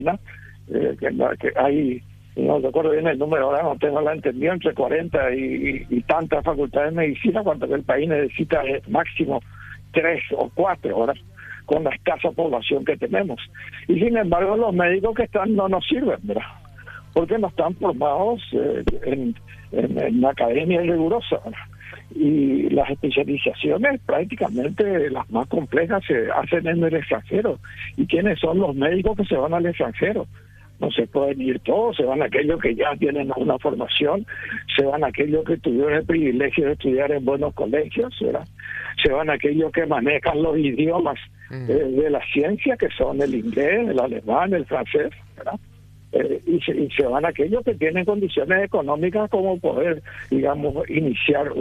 ¿no? Que hay, no recuerdo bien el número, ahora no tengo la entendido, entre 40 y tantas facultades de medicina, cuando el país necesita máximo 3 o 4 horas con la escasa población que tenemos. Y sin embargo los médicos que están no nos sirven, ¿verdad? Porque no están formados en la academia rigurosa, ¿verdad? Y las especializaciones prácticamente las más complejas se hacen en el extranjero. ¿Y quiénes son los médicos que se van al extranjero? No se pueden ir todos, se van aquellos que ya tienen una formación, se van aquellos que tuvieron el privilegio de estudiar en buenos colegios, ¿verdad? Se van aquellos que manejan los idiomas de la ciencia, que son el inglés, el alemán, el francés, ¿verdad? Y se van aquellos que tienen condiciones económicas como poder, digamos, iniciar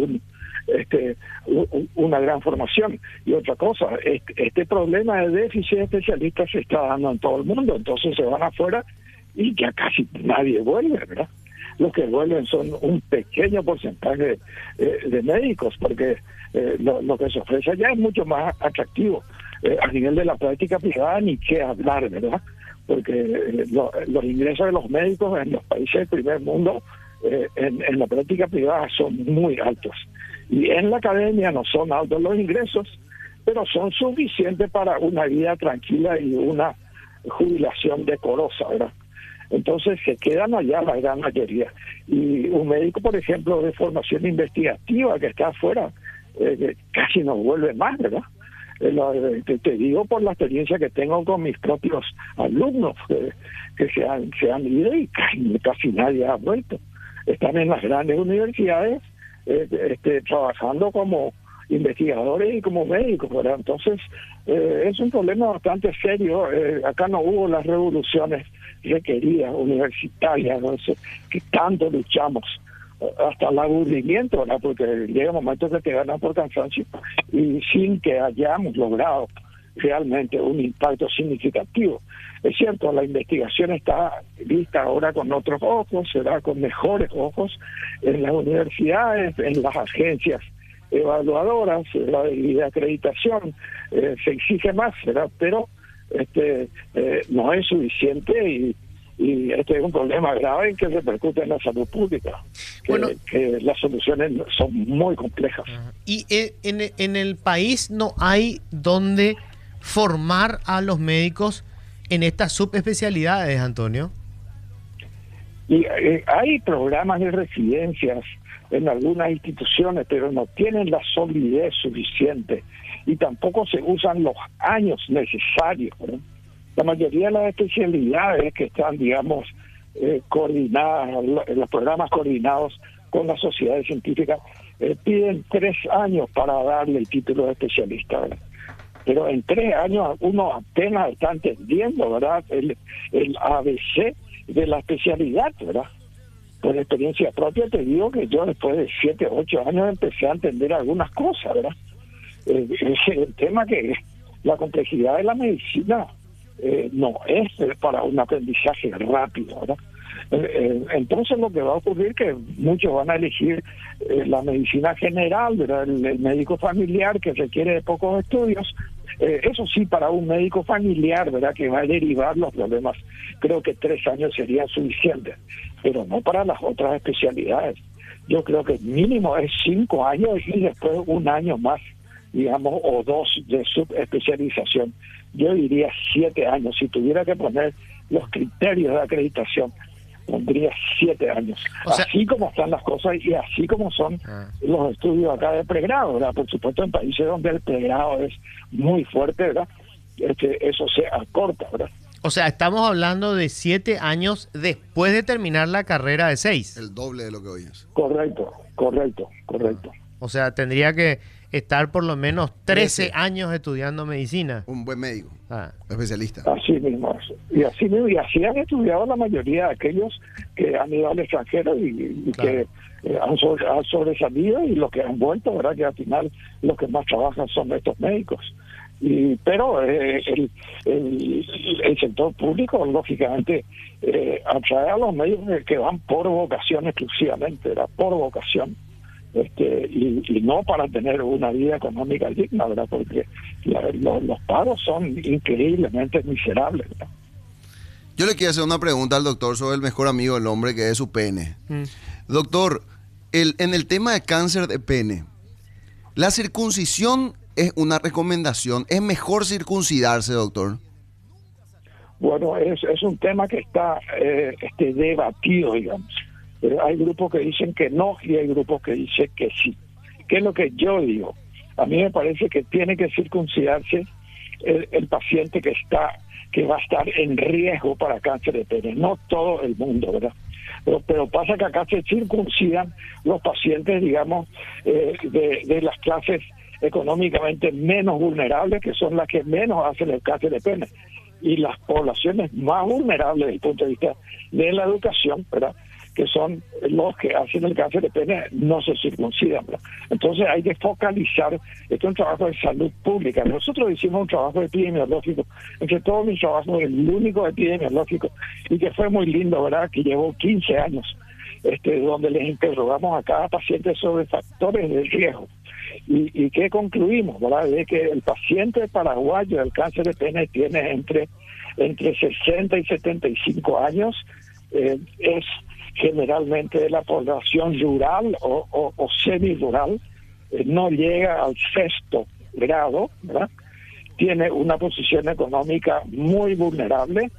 una gran formación. Y otra cosa, este problema de déficit de especialistas se está dando en todo el mundo, entonces se van afuera y ya casi nadie vuelve, ¿verdad? Los que vuelven son un pequeño porcentaje de médicos, porque lo que se ofrece allá es mucho más atractivo. A nivel de la práctica privada ni qué hablar, ¿verdad? Porque los ingresos de los médicos en los países del primer mundo en la práctica privada son muy altos. Y en la academia no son altos los ingresos, pero son suficientes para una vida tranquila y una jubilación decorosa, ¿verdad? Entonces se quedan allá la gran mayoría. Y un médico, por ejemplo, de formación investigativa que está afuera, casi no vuelve más, ¿verdad? Te digo por la experiencia que tengo con mis propios alumnos que se han ido y casi nadie ha vuelto. Están en las grandes universidades trabajando como investigadores y como médicos, ¿verdad? Entonces es un problema bastante serio. Acá no hubo las revoluciones requeridas universitarias, ¿no? Que tanto luchamos, hasta el aburrimiento, ¿verdad? Porque llega un momento que te ganan por cansancio y sin que hayamos logrado realmente un impacto significativo. Es cierto, la investigación está vista ahora con otros ojos, será con mejores ojos en las universidades, en las agencias evaluadoras, la de acreditación, se exige más, ¿verdad? Pero no es suficiente y este es un problema grave que repercute en la salud pública, que las soluciones son muy complejas. Y en el país no hay donde formar a los médicos en estas subespecialidades, Antonio. Y hay programas de residencias en algunas instituciones, pero no tienen la solidez suficiente y tampoco se usan los años necesarios, ¿verdad? La mayoría de las especialidades que están, digamos, coordinadas, los programas coordinados con las sociedades científicas, piden 3 años para darle el título de especialista, ¿verdad? Pero en 3 años uno apenas está entendiendo, ¿verdad?, el ABC de la especialidad, ¿verdad? Por experiencia propia te digo que yo después de 7, 8 años empecé a entender algunas cosas, ¿verdad? El tema que la complejidad de la medicina no es para un aprendizaje rápido, ¿verdad? Entonces lo que va a ocurrir es que muchos van a elegir la medicina general, ¿verdad? El médico familiar, que requiere de pocos estudios. Eso sí, para un médico familiar, ¿verdad?, que va a derivar los problemas, creo que 3 años serían suficientes, pero no para las otras especialidades. Yo creo que mínimo es 5 años y después 1 año más, digamos, o 2 de subespecialización. Yo diría 7 años. Si tuviera que poner los criterios de acreditación, pondría 7 años. O sea, así como están las cosas y así como son los estudios acá de pregrado, ¿verdad? Por supuesto, en países donde el pregrado es muy fuerte, ¿verdad? Eso se acorta, ¿verdad? O sea, estamos hablando de 7 años después de terminar la carrera de 6. El doble de lo que hoy es. Correcto. O sea, tendría que estar por lo menos 13 años estudiando medicina. Un buen médico, especialista. Así mismo. Y así han estudiado la mayoría de aquellos que han ido al extranjero y que han sobresalido, y los que han vuelto, ¿verdad?, que al final los que más trabajan son estos médicos. Pero el sector público, lógicamente, atrae a los médicos que van por vocación exclusivamente, ¿verdad?, por vocación. Y no para tener una vida económica digna, ¿verdad?, porque los pagos son increíblemente miserables, ¿verdad? Yo le quiero hacer una pregunta al doctor sobre el mejor amigo del hombre, que es su pene. Doctor, en el tema de cáncer de pene, ¿la circuncisión es una recomendación? ¿Es mejor circuncidarse, doctor? Bueno, es un tema que está debatido, digamos. Hay grupos que dicen que no y hay grupos que dicen que sí. ¿Qué es lo que yo digo? A mí me parece que tiene que circuncidarse el paciente que va a estar en riesgo para cáncer de pene, no todo el mundo, ¿verdad? Pero pasa que acá se circuncidan los pacientes, digamos, de las clases económicamente menos vulnerables, que son las que menos hacen el cáncer de pene, y las poblaciones más vulnerables desde el punto de vista de la educación, ¿verdad?, que son los que hacen el cáncer de pene, no se circuncidan, ¿verdad? Entonces hay que focalizar, esto es un trabajo de salud pública. Nosotros hicimos un trabajo epidemiológico, entre todos mis trabajos, el único epidemiológico, y que fue muy lindo, ¿verdad?, que llevó 15 años, donde les interrogamos a cada paciente sobre factores de riesgo. ¿Y qué concluimos, verdad? De que el paciente paraguayo del cáncer de pene tiene entre 60 y 75 años, es generalmente de la población rural o semi-rural, no llega al sexto grado, ¿verdad? Tiene una posición económica muy vulnerable,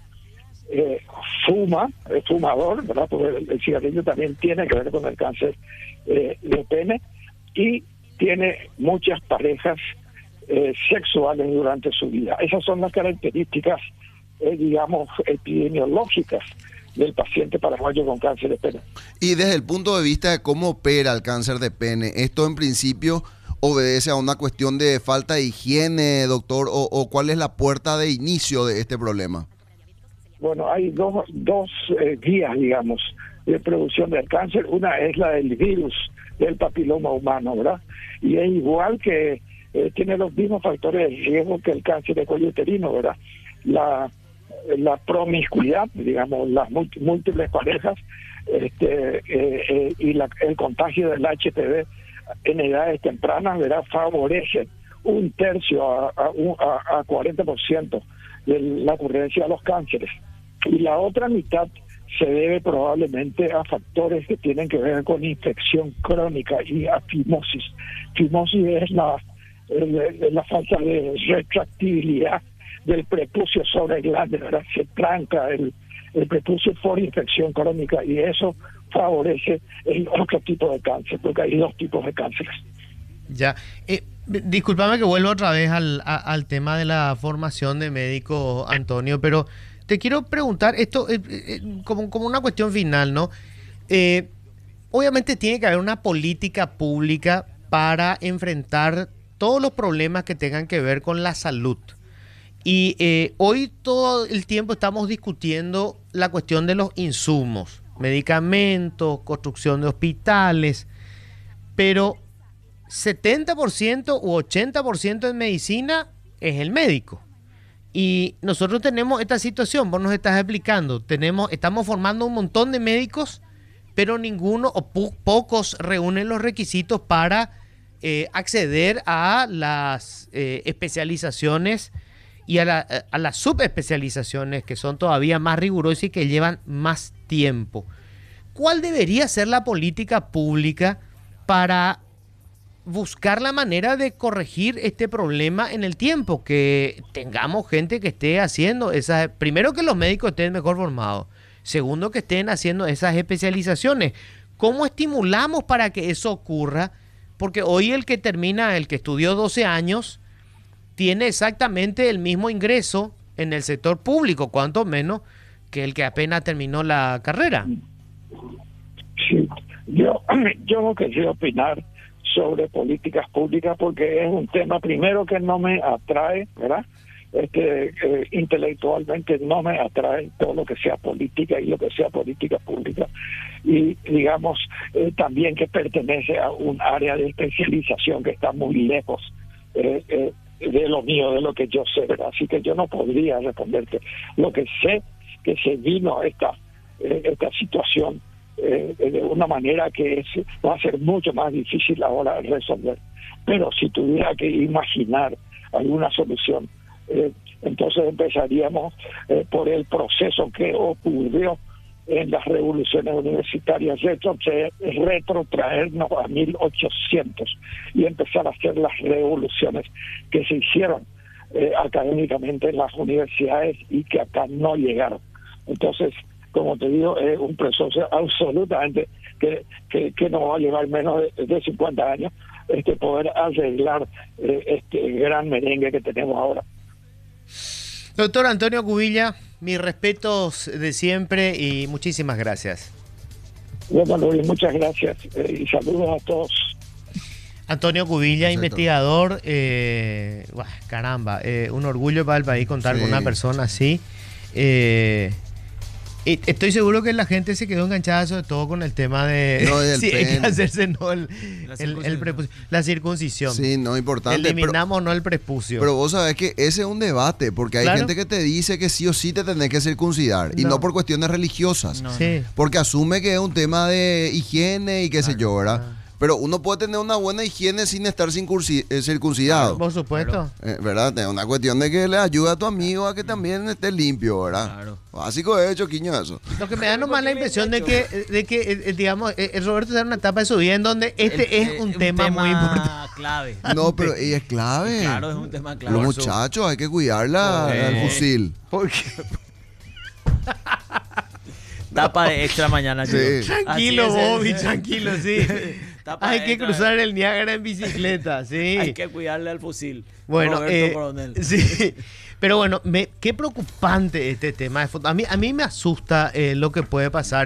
es fumador, ¿verdad?, porque el cigarrillo también tiene que ver con el cáncer de pene, y tiene muchas parejas sexuales durante su vida. Esas son las características, digamos, epidemiológicas del paciente paraguayo con cáncer de pene. Y desde el punto de vista de cómo opera el cáncer de pene, ¿esto en principio obedece a una cuestión de falta de higiene, doctor, o cuál es la puerta de inicio de este problema? Bueno, hay dos vías, digamos, de producción del cáncer. Una es la del virus del papiloma humano, ¿verdad? Y es igual que tiene los mismos factores de riesgo que el cáncer de cuello uterino, ¿verdad? La promiscuidad, digamos, las múltiples parejas, y el contagio del HPV en edades tempranas, ¿verdad?, favorece un tercio a 40% de la ocurrencia de los cánceres. Y la otra mitad se debe probablemente a factores que tienen que ver con infección crónica y a fimosis. Fimosis es la falta de retractibilidad del prepucio sobre el glande, ¿verdad? Se tranca el prepucio por infección crónica, y eso favorece el otro tipo de cáncer, porque hay dos tipos de cánceres. Ya, discúlpame que vuelvo otra vez al tema de la formación de médico, Antonio, pero te quiero preguntar esto como una cuestión final, ¿no? Obviamente tiene que haber una política pública para enfrentar todos los problemas que tengan que ver con la salud. Y hoy todo el tiempo estamos discutiendo la cuestión de los insumos, medicamentos, construcción de hospitales, pero 70% u 80% en medicina es el médico. Y nosotros tenemos esta situación, vos nos estás explicando, estamos formando un montón de médicos, pero ninguno o pocos reúnen los requisitos para acceder a las especializaciones y a las subespecializaciones, que son todavía más rigurosas y que llevan más tiempo. ¿Cuál debería ser la política pública para buscar la manera de corregir este problema en el tiempo? Que tengamos gente que esté haciendo esas, primero que los médicos estén mejor formados, segundo que estén haciendo esas especializaciones. ¿Cómo estimulamos para que eso ocurra? Porque hoy el que estudió 12 años, tiene exactamente el mismo ingreso en el sector público, cuanto menos que el que apenas terminó la carrera. Sí, yo no quería opinar sobre políticas públicas porque es un tema, primero, que no me atrae, ¿verdad? Intelectualmente no me atrae todo lo que sea política y lo que sea política pública, y digamos también que pertenece a un área de especialización que está muy lejos de lo mío, de lo que yo sé, ¿verdad? Así que yo no podría responderte. Lo que sé que se vino esta situación de una manera que va a ser mucho más difícil ahora resolver. Pero si tuviera que imaginar alguna solución, Entonces empezaríamos por el proceso que ocurrió en las revoluciones universitarias, retrotraernos a 1800 y empezar a hacer las revoluciones que se hicieron académicamente en las universidades y que acá no llegaron. Entonces, como te digo, es un proceso absolutamente que nos va a llevar menos de 50 años poder arreglar este gran merengue que tenemos ahora. Doctor Antonio Cubilla, mis respetos de siempre y muchísimas gracias. Bueno, Luis, muchas gracias y saludos a todos. Antonio Cubilla, perfecto, investigador, caramba, un orgullo para el país contar con una persona así. Estoy seguro que la gente se quedó enganchada sobre todo con el tema de si hay que hacerse la circuncisión. Sí, no, importante. Eliminamos no el prepucio. Pero vos sabés que ese es un debate, porque hay gente que te dice que sí o sí te tenés que circuncidar, y no por cuestiones religiosas, porque asume que es un tema de higiene y qué sé yo, ¿verdad? Pero uno puede tener una buena higiene sin estar circuncidado. Por supuesto. ¿Verdad? Es una cuestión de que le ayuda a tu amigo a que también esté limpio, ¿verdad? Claro. Básico es choquiño eso. Lo que me da nomás la impresión de que digamos, Roberto está en una etapa de su vida en donde es un tema muy importante. Clave. No, pero ella es clave. Claro, es un tema clave. Los muchachos hay que cuidarla al fusil. ¿Por qué? Tapa de extra mañana. Sí. Tranquilo, Bobby, tranquilo, sí. Hay que cruzar el Niágara en bicicleta, sí. Hay que cuidarle al fusil. Bueno, sí. Pero bueno, qué preocupante este tema de fútbol. A mí me asusta lo que puede pasar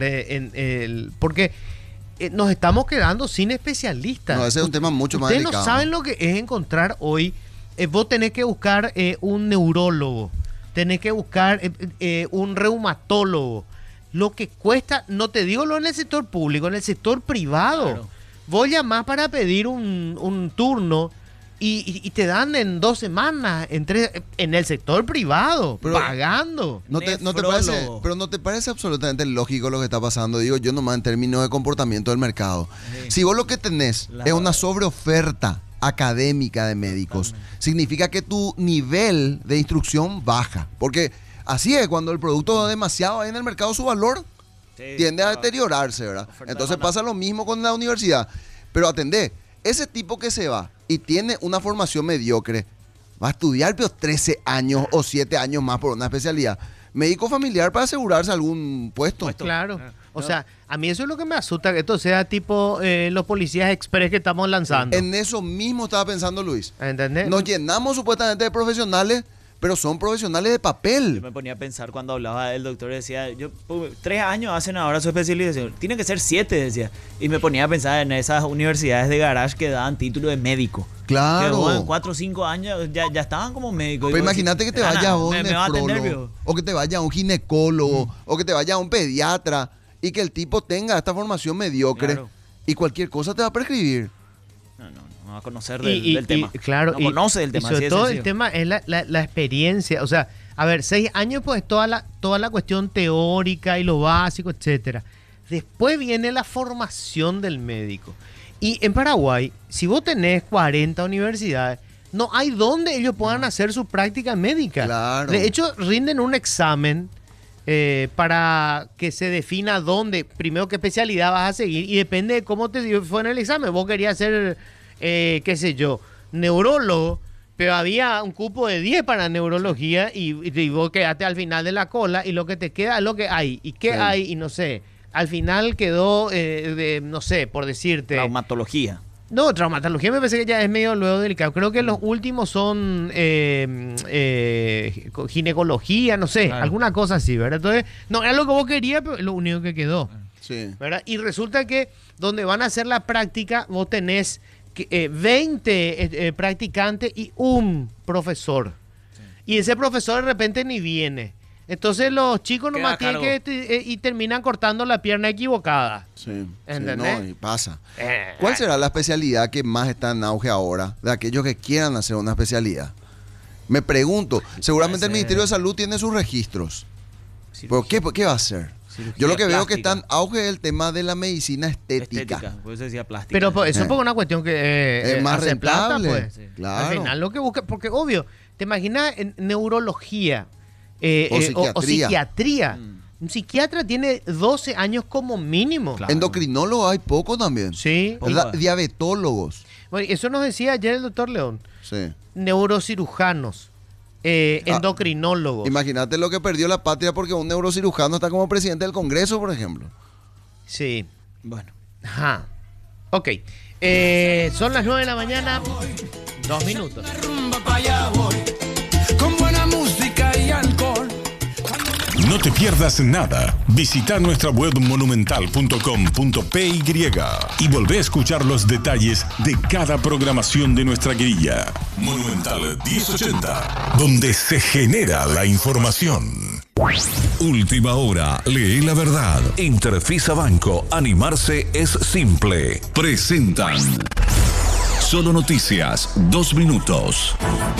porque nos estamos quedando sin especialistas. No, ese es un tema mucho más delicado. Ustedes no saben lo que es encontrar hoy. Vos tenés que buscar un neurólogo, tenés que buscar un reumatólogo. Lo que cuesta, no te digo lo en el sector público, en el sector privado. Claro. Vos llamás para pedir un turno y te dan en 2 semanas, en el sector privado, pero pagando. ¿No te parece absolutamente lógico lo que está pasando? Digo yo nomás en términos de comportamiento del mercado. Sí. Si vos lo que tenés es una sobreoferta académica de médicos, significa que tu nivel de instrucción baja. Porque así es, cuando el producto demasiado hay en el mercado, su valor tiende a deteriorarse, ¿verdad? Entonces pasa lo mismo con la universidad. Pero atendé, ese tipo que se va y tiene una formación mediocre, va a estudiar pero 13 años o 7 años más por una especialidad. Médico familiar para asegurarse algún puesto. Claro. O sea, a mí eso es lo que me asusta, que esto sea tipo los policías express que estamos lanzando. En eso mismo estaba pensando Luis. ¿Entendés? Nos llenamos supuestamente de profesionales, pero son profesionales de papel. Yo me ponía a pensar cuando hablaba el doctor, decía, 3 años hacen ahora su especialización, tiene que ser 7, decía. Y me ponía a pensar en esas universidades de garage que daban título de médico. Claro. Que en 4 o 5 años ya estaban como médicos. Pero imagínate que te vaya a un nefrólogo, o que te vaya a un ginecólogo, o que te vaya a un pediatra, y que el tipo tenga esta formación mediocre, claro, y cualquier cosa te va a prescribir. No va a conocer del tema. Claro, no conoce el tema. Y sobre todo el tema es la experiencia. O sea, a ver, 6 años pues toda la cuestión teórica y lo básico, etcétera. Después viene la formación del médico. Y en Paraguay, si vos tenés 40 universidades, no hay donde ellos puedan hacer su práctica médica. Claro. De hecho, rinden un examen para que se defina dónde, primero qué especialidad vas a seguir, y depende de cómo te fue en el examen. Vos querías ser, qué sé yo, neurólogo, pero había un cupo de 10 para neurología y vos quedaste al final de la cola y lo que te queda es lo que hay. ¿Y qué hay? Y no sé. Al final quedó, no sé, por decirte... Traumatología. No, traumatología me parece que ya es medio luego delicado. Creo que los últimos son ginecología, no sé, claro, alguna cosa así, ¿verdad? Entonces, no era lo que vos querías, pero es lo único que quedó. Sí. ¿Verdad? Y resulta que donde van a hacer la práctica, vos tenés 20 practicantes y un profesor. Sí. Y ese profesor de repente ni viene. Entonces los chicos nomás tienen que y terminan cortando la pierna equivocada. Sí, ¿entendés? Sí, no, y pasa. ¿Cuál será la especialidad que más está en auge ahora de aquellos que quieran hacer una especialidad? Me pregunto, seguramente el Ministerio de Salud tiene sus registros. ¿Pero qué va a hacer? Yo lo que veo que está en auge es el tema de la medicina estética. Por eso decía plástica. Pero eso es por una cuestión que es más rentable. Plata, pues. Sí. Claro. Al final lo que busca, porque obvio, ¿Te imaginas en neurología O o psiquiatría. psiquiatría? Un psiquiatra tiene 12 años como mínimo. Claro. Endocrinólogos hay poco también. Sí. Diabetólogos. Bueno, eso nos decía ayer el doctor León. Sí. Neurocirujanos, endocrinólogos. Imagínate lo que perdió la patria porque un neurocirujano está como presidente del Congreso, por ejemplo. Sí. Bueno. Ajá. Ok. Son las 9 de la mañana. 2 minutos. Rumba pa' allá voy, con buena música y alcohol. No te pierdas nada. Visita nuestra web monumental.com.py y volvé a escuchar los detalles de cada programación de nuestra grilla. Monumental 1080, donde se genera la información. Última hora, lee la verdad. Interfisa Banco, animarse es simple. Presentan Solo Noticias, 2 minutos.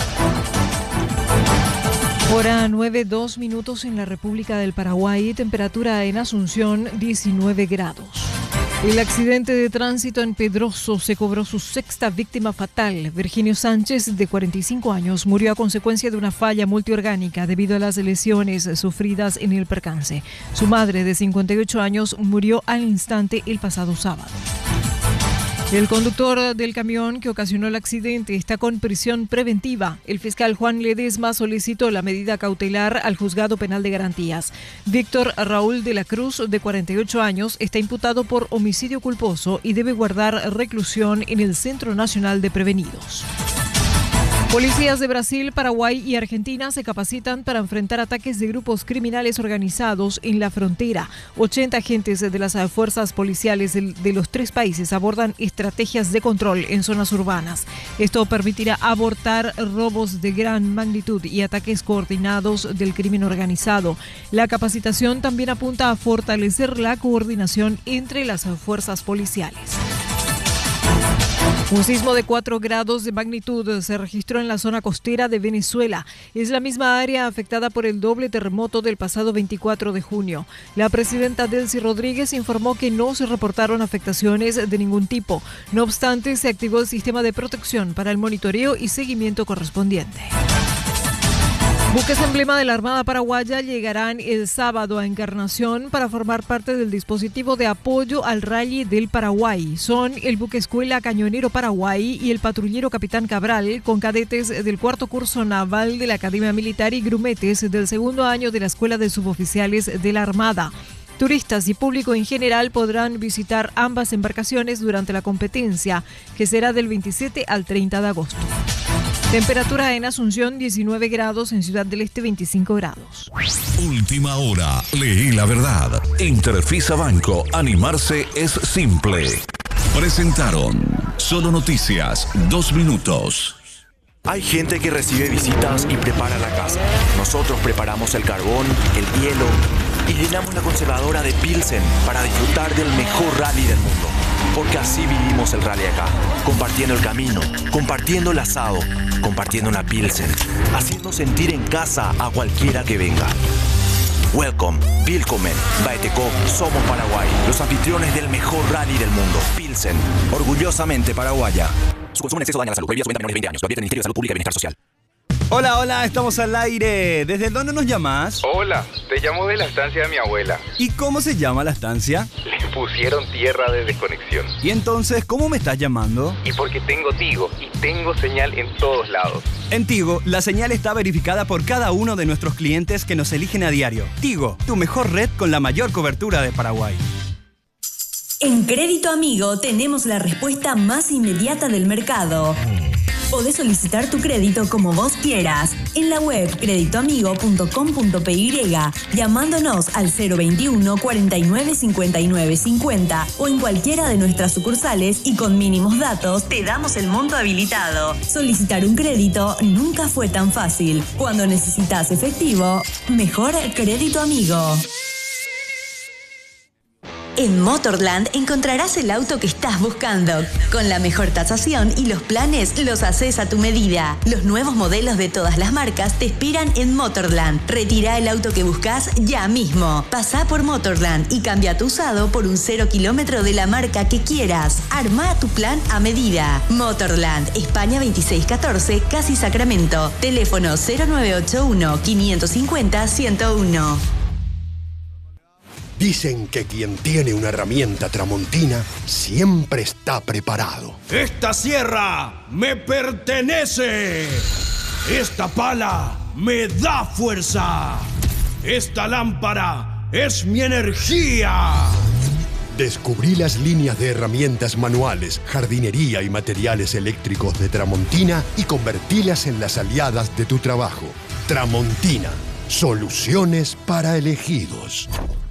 Hora 9, 2 minutos en la República del Paraguay. Temperatura en Asunción, 19 grados. El accidente de tránsito en Pedroso se cobró su sexta víctima fatal. Virginio Sánchez, de 45 años, murió a consecuencia de una falla multiorgánica debido a las lesiones sufridas en el percance. Su madre, de 58 años, murió al instante el pasado sábado. El conductor del camión que ocasionó el accidente está con prisión preventiva. El fiscal Juan Ledesma solicitó la medida cautelar al Juzgado Penal de Garantías. Víctor Raúl de la Cruz, de 48 años, está imputado por homicidio culposo y debe guardar reclusión en el Centro Nacional de Prevenidos. Policías de Brasil, Paraguay y Argentina se capacitan para enfrentar ataques de grupos criminales organizados en la frontera. 80 agentes de las fuerzas policiales de los 3 países abordan estrategias de control en zonas urbanas. Esto permitirá abortar robos de gran magnitud y ataques coordinados del crimen organizado. La capacitación también apunta a fortalecer la coordinación entre las fuerzas policiales. Un sismo de 4 grados de magnitud se registró en la zona costera de Venezuela. Es la misma área afectada por el doble terremoto del pasado 24 de junio. La presidenta Delcy Rodríguez informó que no se reportaron afectaciones de ningún tipo. No obstante, se activó el sistema de protección para el monitoreo y seguimiento correspondiente. Buques emblema de la Armada Paraguaya llegarán el sábado a Encarnación para formar parte del dispositivo de apoyo al Rally del Paraguay. Son el buque escuela Cañonero Paraguay y el patrullero Capitán Cabral, con cadetes del 4º curso naval de la Academia Militar y grumetes del 2º año de la Escuela de Suboficiales de la Armada. Turistas y público en general podrán visitar ambas embarcaciones durante la competencia, que será del 27 al 30 de agosto. Temperatura en Asunción, 19 grados, en Ciudad del Este, 25 grados. Última hora, lee la verdad. Interfisa Banco, animarse es simple. Presentaron Solo Noticias, 2 minutos. Hay gente que recibe visitas y prepara la casa. Nosotros preparamos el carbón, el hielo y llenamos la conservadora de Pilsen para disfrutar del mejor rally del mundo. Porque así vivimos el rally acá, compartiendo el camino, compartiendo el asado, compartiendo una Pilsen, haciendo sentir en casa a cualquiera que venga. Welcome, Willkommen, Baeteco, somos Paraguay, los anfitriones del mejor rally del mundo. Pilsen, orgullosamente paraguaya. Su consumo en exceso daña la salud. Prohibida su venta a menores de 20 años. Lo advierte el Ministerio de Salud Pública y Bienestar Social. Hola, hola, estamos al aire. ¿Desde dónde nos llamas? Hola, te llamo de la estancia de mi abuela. ¿Y cómo se llama la estancia? Le pusieron tierra de desconexión. ¿Y entonces cómo me estás llamando? Y porque tengo Tigo y tengo señal en todos lados. En Tigo, la señal está verificada por cada uno de nuestros clientes que nos eligen a diario. Tigo, tu mejor red con la mayor cobertura de Paraguay. En Crédito Amigo tenemos la respuesta más inmediata del mercado. Podés solicitar tu crédito como vos quieras en la web creditoamigo.com.py, llamándonos al 021 49 59 50 o en cualquiera de nuestras sucursales y con mínimos datos te damos el monto habilitado. Solicitar un crédito nunca fue tan fácil. Cuando necesitas efectivo, mejor Crédito Amigo. En Motorland encontrarás el auto que estás buscando. Con la mejor tasación y los planes los haces a tu medida. Los nuevos modelos de todas las marcas te esperan en Motorland. Retira el auto que buscas ya mismo. Pasá por Motorland y cambia tu usado por un 0 kilómetro de la marca que quieras. Arma tu plan a medida. Motorland, España 2614, Casi Sacramento. Teléfono 0981 550 101. Dicen que quien tiene una herramienta tramontina siempre está preparado. Esta sierra me pertenece. Esta pala me da fuerza. Esta lámpara es mi energía. Descubrí las líneas de herramientas manuales, jardinería y materiales eléctricos de Tramontina y convertílas en las aliadas de tu trabajo. Tramontina, soluciones para elegidos.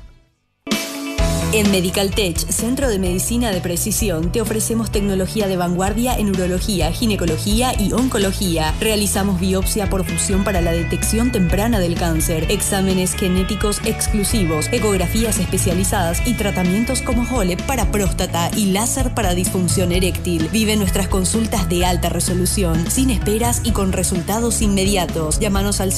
En Medical Tech, Centro de Medicina de Precisión, te ofrecemos tecnología de vanguardia en urología, ginecología y oncología. Realizamos biopsia por fusión para la detección temprana del cáncer, exámenes genéticos exclusivos, ecografías especializadas y tratamientos como HOLEP para próstata y láser para disfunción eréctil. Vive nuestras consultas de alta resolución, sin esperas y con resultados inmediatos. Llámanos al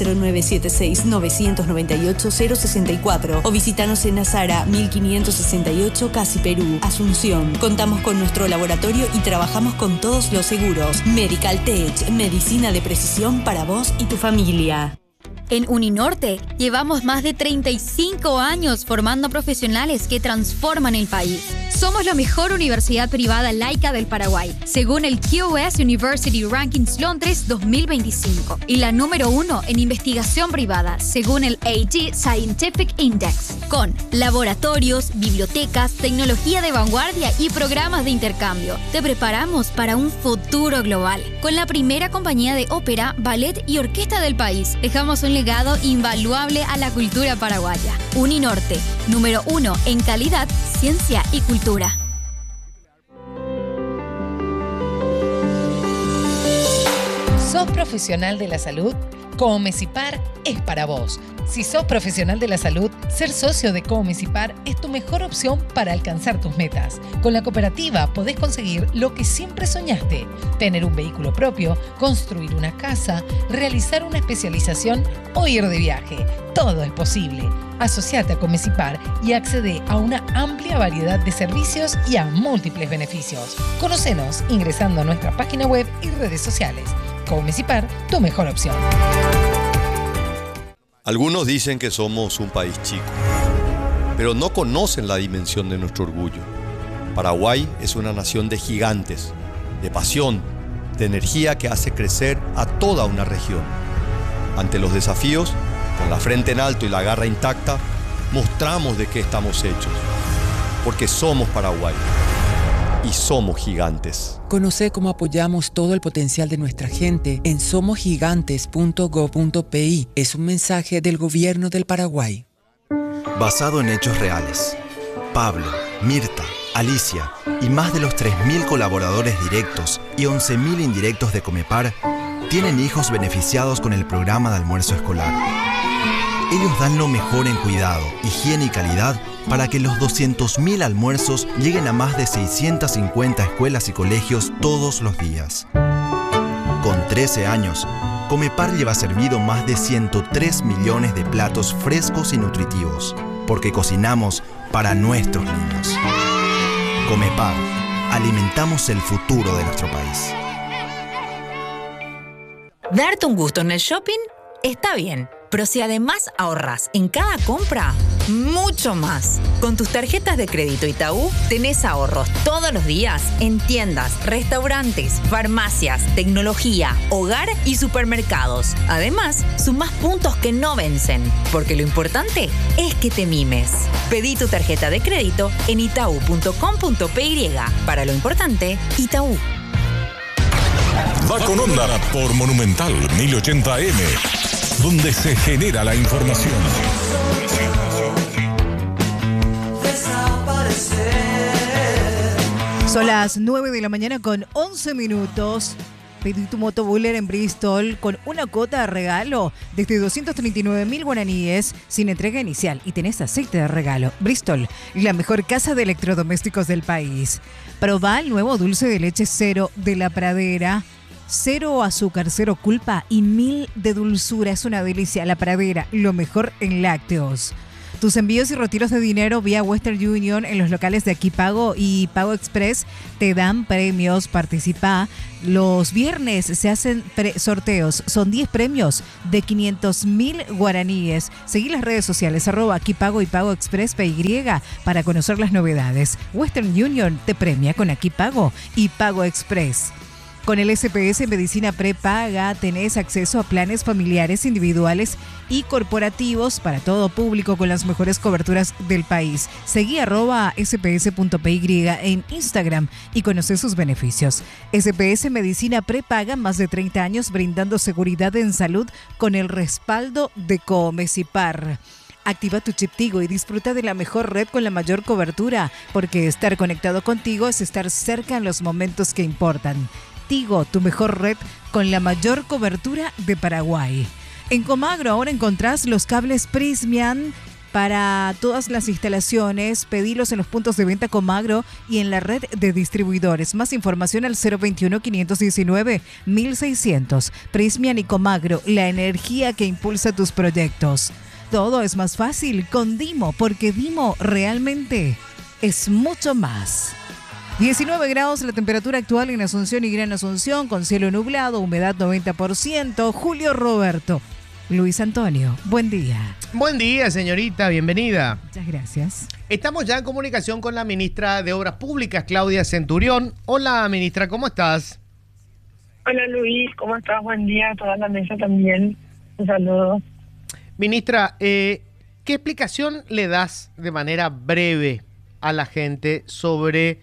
0976-998-064 o visítanos en Azara 1568 Casi Perú, Asunción. Contamos con nuestro laboratorio y trabajamos con todos los seguros. Medical Tech, medicina de precisión para vos y tu familia. En Uninorte llevamos más de 35 años formando profesionales que transforman el país. Somos la mejor universidad privada laica del Paraguay, según el QS University Rankings Londres 2025, y la número 1 en investigación privada, según el AG Scientific Index, con laboratorios, bibliotecas, tecnología de vanguardia y programas de intercambio. Te preparamos para un futuro global. Con la primera compañía de ópera, ballet y orquesta del país, dejamos un legado invaluable a la cultura paraguaya. Uninorte, número 1 en calidad, ciencia y cultura. ¿Sos profesional de la salud? Comesipar es para vos. Si sos profesional de la salud, ser socio de Comesipar es tu mejor opción para alcanzar tus metas. Con la cooperativa podés conseguir lo que siempre soñaste: tener un vehículo propio, construir una casa, realizar una especialización o ir de viaje. Todo es posible. Asociate a Comesipar y accede a una amplia variedad de servicios y a múltiples beneficios. Conocenos ingresando a nuestra página web y redes sociales. Comesipar, tu mejor opción. Algunos dicen que somos un país chico, pero no conocen la dimensión de nuestro orgullo. Paraguay es una nación de gigantes, de pasión, de energía que hace crecer a toda una región. Ante los desafíos, con la frente en alto y la garra intacta, mostramos de qué estamos hechos. Porque somos Paraguay y somos gigantes. Conoce cómo apoyamos todo el potencial de nuestra gente en somosgigantes.go.pi. Es un mensaje del Gobierno del Paraguay. Basado en hechos reales, Pablo, Mirta, Alicia y más de los 3.000 colaboradores directos y 11.000 indirectos de Comepar tienen hijos beneficiados con el programa de almuerzo escolar. Ellos dan lo mejor en cuidado, higiene y calidad para que los 200.000 almuerzos lleguen a más de 650 escuelas y colegios todos los días. Con 13 años, Comepar lleva servido más de 103 millones de platos frescos y nutritivos, porque cocinamos para nuestros niños. Comepar, alimentamos el futuro de nuestro país. Darte un gusto en el shopping está bien, pero si además ahorras en cada compra, mucho más. Con tus tarjetas de crédito Itaú, tenés ahorros todos los días en tiendas, restaurantes, farmacias, tecnología, hogar y supermercados. Además, sumás puntos que no vencen, porque lo importante es que te mimes. Pedí tu tarjeta de crédito en itau.com.py. Para lo importante, Itaú. Va con onda por Monumental 1080M, donde se genera la información. Son las 9 de la mañana con 11 minutos. pedí tu motobuller en Bristol con una cuota de regalo desde 239.000 guaraníes sin entrega inicial y tenés aceite de regalo. Bristol, la mejor casa de electrodomésticos del país. Probá el nuevo dulce de leche cero de La Pradera. 0 azúcar, 0 culpa y 1000 de dulzura. Es una delicia. La Pradera, lo mejor en lácteos. Tus envíos y retiros de dinero vía Western Union en los locales de Aquí Pago y Pago Express te dan premios. Participa. Los viernes se hacen sorteos. Son 10 premios de 500.000 guaraníes. Seguí las redes sociales @Aquí Pago y Pago Express PY para conocer las novedades. Western Union te premia con Aquí Pago y Pago Express. Con el SPS Medicina Prepaga tenés acceso a planes familiares, individuales y corporativos para todo público con las mejores coberturas del país. Seguí @sps.py en Instagram y conoce sus beneficios. SPS Medicina Prepaga, más de 30 años brindando seguridad en salud con el respaldo de Comecipar. Activa tu chip Tigo y disfruta de la mejor red con la mayor cobertura, porque estar conectado contigo es estar cerca en los momentos que importan. Tigo, tu mejor red con la mayor cobertura de Paraguay. En Comagro ahora encontrás los cables Prismian para todas las instalaciones. Pedilos en los puntos de venta Comagro y en la red de distribuidores. Más información al 021-519-1600. Prismian y Comagro, la energía que impulsa tus proyectos. Todo es más fácil con Dimo, porque Dimo realmente es mucho más. 19 grados la temperatura actual en Asunción y Gran Asunción, con cielo nublado, humedad 90%. Julio Roberto. Luis Antonio, buen día. Buen día, señorita, bienvenida. Muchas gracias. Estamos ya en comunicación con la ministra de Obras Públicas, Claudia Centurión. Hola, ministra, ¿cómo estás? Hola, Luis, ¿cómo estás? Buen día a toda la mesa también. Un saludo. Ministra, ¿qué explicación le das de manera breve a la gente sobre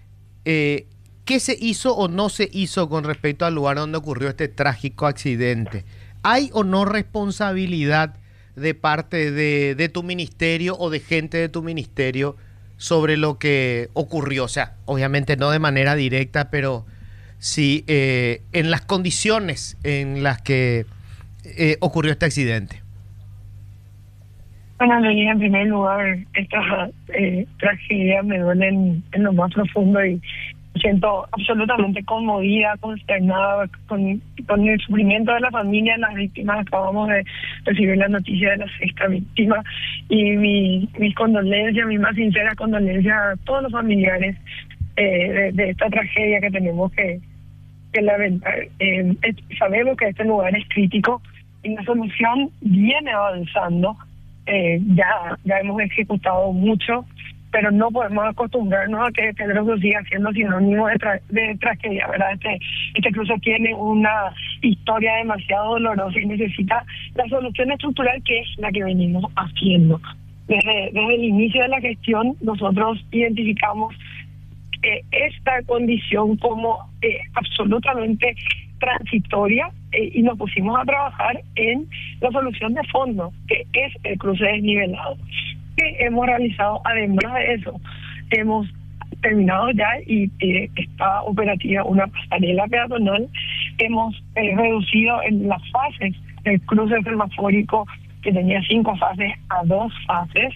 qué se hizo o no se hizo con respecto al lugar donde ocurrió este trágico accidente? ¿Hay o no responsabilidad de parte de tu ministerio o de gente de tu ministerio sobre lo que ocurrió? O sea, obviamente no de manera directa, pero sí en las condiciones en las que ocurrió este accidente. Bueno, Luis, en primer lugar, esta tragedia me duele en lo más profundo y me siento absolutamente conmovida, consternada con el sufrimiento de la familia de las víctimas. Acabamos de recibir la noticia de la 6ª víctima y mis condolencias, mis más sinceras condolencias a todos los familiares de esta tragedia que tenemos que lamentar. Sabemos que este lugar es crítico y la solución viene avanzando. Ya hemos ejecutado mucho, pero no podemos acostumbrarnos a que Pedroso siga siendo sinónimo de tragedia, ¿verdad? Este cruce tiene una historia demasiado dolorosa y necesita la solución estructural, que es la que venimos haciendo. Desde el inicio de la gestión nosotros identificamos esta condición como absolutamente transitoria y nos pusimos a trabajar en la solución de fondo, que es el cruce desnivelado. Que hemos realizado, además de eso, hemos terminado ya y está operativa una pasarela peatonal. Hemos reducido en las fases del cruce semafórico, que tenía 5 fases, a 2 fases.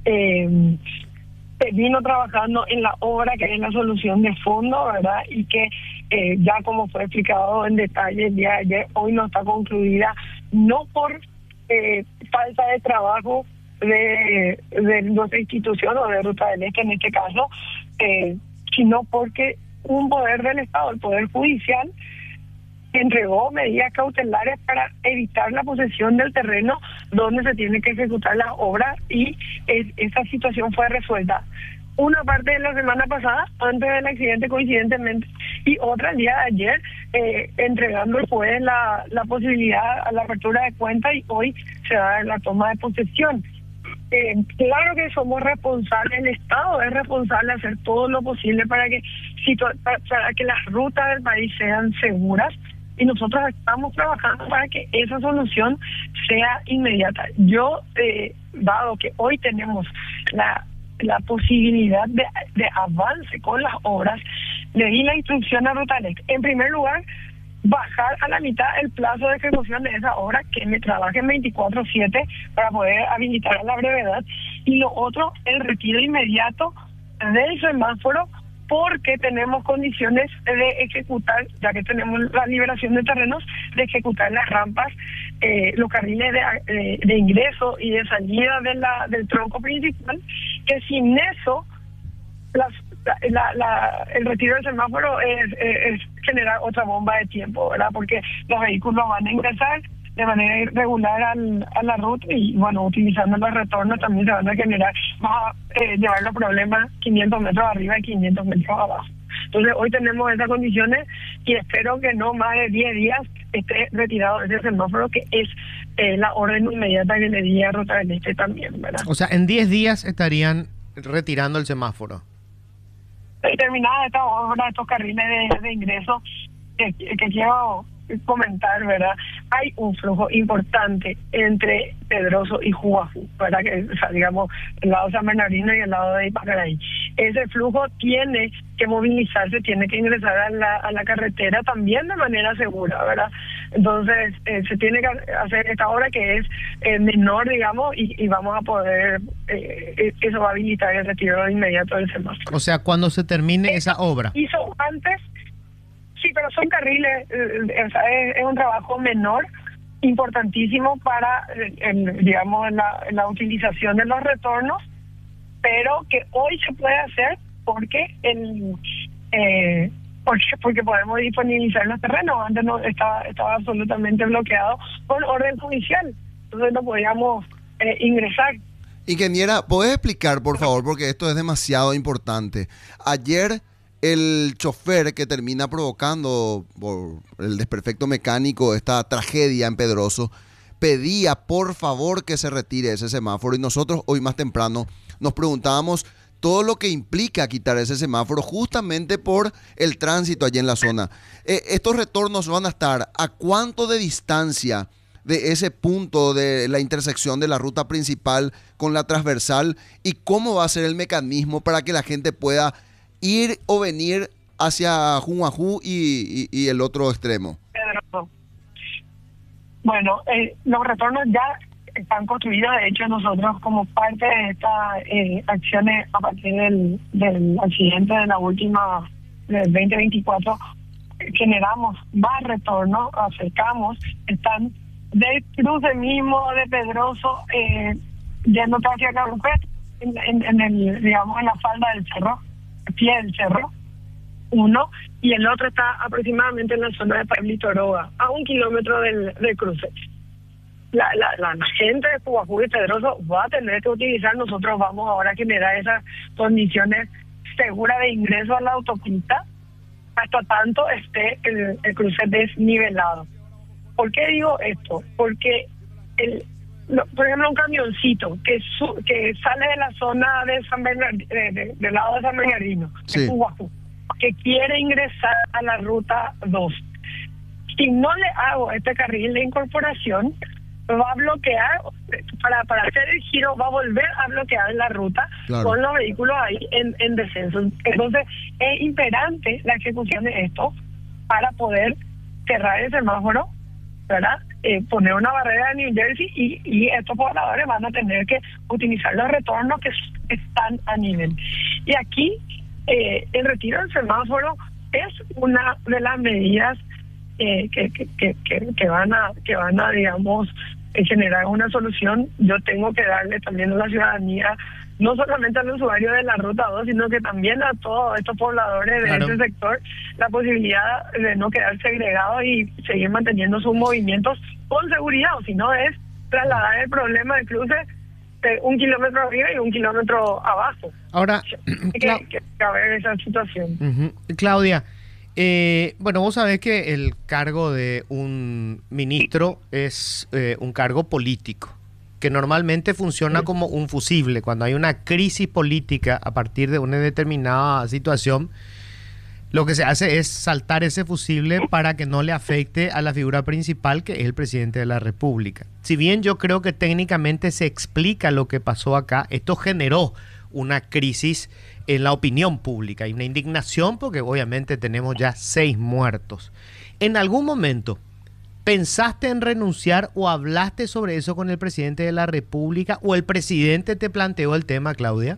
Vino trabajando en la obra que es la solución de fondo, ¿verdad? Y que ya como fue explicado en detalle el día de ayer, hoy no está concluida, no por falta de trabajo de nuestra institución o de Ruta del Este en este caso, sino porque un poder del Estado, el Poder Judicial, entregó medidas cautelares para evitar la posesión del terreno donde se tiene que ejecutar las obras y esa situación fue resuelta. Una parte de la semana pasada, antes del accidente coincidentemente, y otra el día de ayer, entregando el juez la posibilidad a la apertura de cuenta y hoy se da la toma de posesión. Claro que somos responsables, el Estado es responsable de hacer todo lo posible para que las rutas del país sean seguras y nosotros estamos trabajando para que esa solución sea inmediata. Yo, dado que hoy tenemos la posibilidad de avance con las obras, le di la instrucción a Ruta del Este. En primer lugar, bajar a la mitad el plazo de ejecución de esa obra, que me trabajen 24/7 para poder habilitar a la brevedad. Y lo otro, el retiro inmediato del semáforo, porque tenemos condiciones de ejecutar, ya que tenemos la liberación de terrenos, de ejecutar las rampas, los carriles de ingreso y de salida del tronco principal, que sin eso el retiro del semáforo es generar otra bomba de tiempo, ¿verdad? Porque los vehículos van a ingresar de manera irregular a la ruta y, bueno, utilizando los retornos también se van a generar, va a llevar los problemas 500 metros arriba y 500 metros abajo. Entonces, hoy tenemos esas condiciones y espero que no más de 10 días esté retirado ese semáforo, que es la orden inmediata que le di a Ruta del Este también, ¿verdad? O sea, en 10 días estarían retirando el semáforo. Terminada esta obra, estos carriles de ingreso, que quiero comentar, ¿verdad? Hay un flujo importante entre Pedroso y Jujuajú, ¿verdad? Que, o sea, digamos, el lado de San Bernardino y el lado de Ipacaraí. Ese flujo tiene que movilizarse, tiene que ingresar a la carretera también de manera segura, ¿verdad? Entonces, se tiene que hacer esta obra que es menor, digamos, y vamos a poder, eso va a habilitar el retiro inmediato del semáforo. O sea, cuando se termine esa obra. Hizo antes. Sí, pero son carriles, es un trabajo menor, importantísimo para, digamos, la utilización de los retornos, pero que hoy se puede hacer porque porque podemos disponibilizar los terrenos. Antes no estaba absolutamente bloqueado por orden judicial, entonces no podíamos ingresar. Ingeniera, ¿podés explicar, por favor, porque esto es demasiado importante? Ayer el chofer que termina provocando por el desperfecto mecánico esta tragedia en Pedroso pedía por favor que se retire ese semáforo, y nosotros hoy más temprano nos preguntábamos todo lo que implica quitar ese semáforo justamente por el tránsito allí en la zona. Estos retornos van a estar ¿a cuánto de distancia de ese punto de la intersección de la ruta principal con la transversal, y cómo va a ser el mecanismo para que la gente pueda ir o venir hacia Jujuajú y el otro extremo? Bueno, los retornos ya están construidos. De hecho, nosotros, como parte de estas acciones a partir del accidente de la última, del 2024, generamos más retornos, acercamos, están del cruce mismo de Pedroso, yendo hacia Carupet, en el, digamos, en la falda del cerro, pie del cerro, uno, y el otro está aproximadamente en la zona de Pablito Roga, a 1 kilómetro del cruce. La gente de Jujuajú y Pedroso va a tener que utilizar, nosotros vamos ahora a generar esas condiciones seguras de ingreso a la autopista hasta tanto esté el cruce desnivelado. ¿Por qué digo esto? Porque por ejemplo, un camioncito que sale de la zona de San Bernardino, del lado de San Bernardino, sí, de Jujuajú, que quiere ingresar a la ruta 2. Si no le hago este carril de incorporación, va a bloquear, para hacer el giro, va a volver a bloquear la ruta, claro, con los vehículos ahí en descenso. Entonces, es imperante la ejecución de esto para poder cerrar el semáforo, ¿verdad? Poner una barrera de New Jersey y estos pobladores van a tener que utilizar los retornos que están a nivel. Y aquí el retiro del semáforo es una de las medidas que van a digamos generar una solución. Yo tengo que darle también a la ciudadanía, no solamente al usuario de la Ruta 2, sino que también a todos estos pobladores de este sector, la posibilidad de no quedar segregados y seguir manteniendo sus movimientos con seguridad, o si no es trasladar el problema de cruce de 1 kilómetro arriba y 1 kilómetro abajo. Ahora, que haber esa situación. Claudia, bueno, vos sabés que el cargo de un ministro es un cargo político, que normalmente funciona como un fusible. Cuando hay una crisis política a partir de una determinada situación, lo que se hace es saltar ese fusible para que no le afecte a la figura principal, que es el presidente de la República. Si bien yo creo que técnicamente se explica lo que pasó acá, esto generó una crisis en la opinión pública y una indignación porque obviamente tenemos ya 6 muertos. ¿En algún momento pensaste en renunciar o hablaste sobre eso con el presidente de la República o el presidente te planteó el tema, Claudia?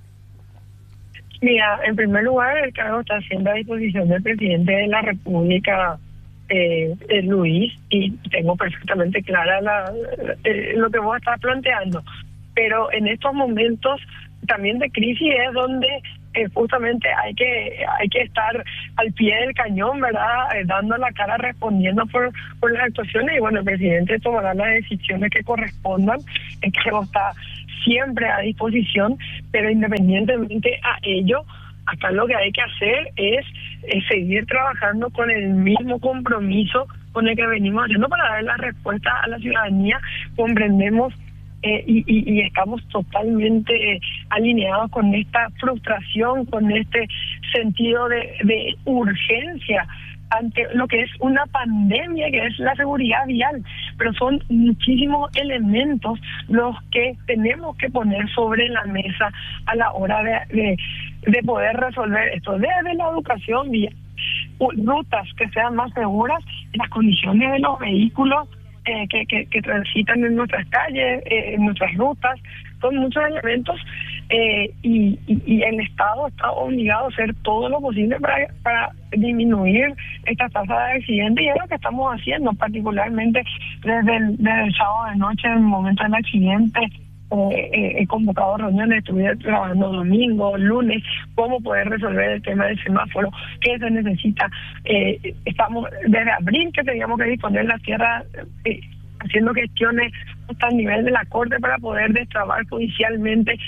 Mira, en primer lugar, el cargo está siendo a disposición del presidente de la República, Luis, y tengo perfectamente clara lo que vos estás planteando. Pero en estos momentos también de crisis es donde justamente hay que estar al pie del cañón, ¿verdad? Dando la cara, respondiendo por las actuaciones, y bueno, el presidente tomará las decisiones que correspondan. El cargo está siempre a disposición, pero independientemente a ello, acá lo que hay que hacer es seguir trabajando con el mismo compromiso con el que venimos haciendo para dar la respuesta a la ciudadanía. Comprendemos y estamos totalmente alineados con esta frustración, con este sentido de urgencia ante lo que es una pandemia, que es la seguridad vial, pero son muchísimos elementos los que tenemos que poner sobre la mesa a la hora de poder resolver esto, desde la educación vial, rutas que sean más seguras, las condiciones de los vehículos que transitan en nuestras calles, en nuestras rutas. Son muchos elementos y el Estado está obligado a hacer todo lo posible para disminuir esta tasa de accidentes, y es lo que estamos haciendo, particularmente desde el sábado de noche, en el momento del accidente. He convocado reuniones, estuve trabajando domingo, lunes, cómo poder resolver el tema del semáforo, qué se necesita. Estamos desde abril que teníamos que disponer la tierra, haciendo gestiones hasta el nivel de la Corte para poder destrabar judicialmente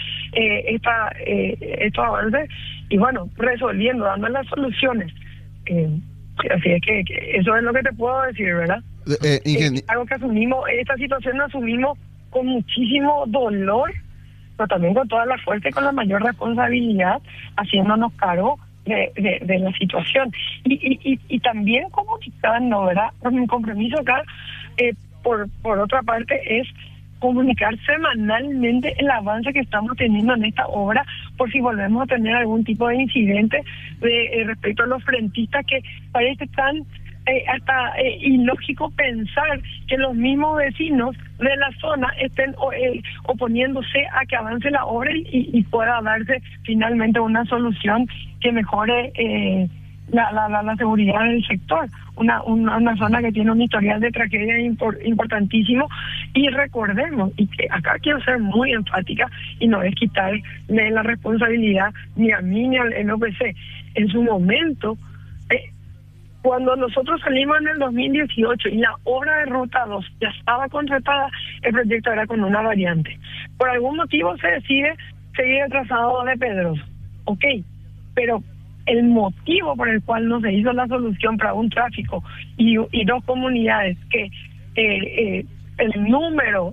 estos avances, y bueno, resolviendo, dando las soluciones. Así es que eso es lo que te puedo decir, ¿verdad? Algo que asumimos, esta situación la asumimos con muchísimo dolor, pero también con toda la fuerza y con la mayor responsabilidad, haciéndonos cargo de la situación. Y también comunicando, ¿verdad? Mi compromiso acá, por otra parte, es comunicar semanalmente el avance que estamos teniendo en esta obra, por si volvemos a tener algún tipo de incidente respecto a los frentistas, que parece tan hasta ilógico pensar que los mismos vecinos de la zona estén oponiéndose a que avance la obra y pueda darse finalmente una solución que mejore la seguridad del sector. Una zona que tiene un historial de tragedia importantísimo, y recordemos, y que acá quiero ser muy enfática, y no es quitarle la responsabilidad ni a mí ni al NOPC. En su momento, cuando nosotros salimos en el 2018 y la obra de Ruta 2 ya estaba contratada, el proyecto era con una variante. Por algún motivo se decide seguir el trazado de Pedroso. Ok, pero el motivo por el cual no se hizo la solución para un tráfico y dos comunidades, que el número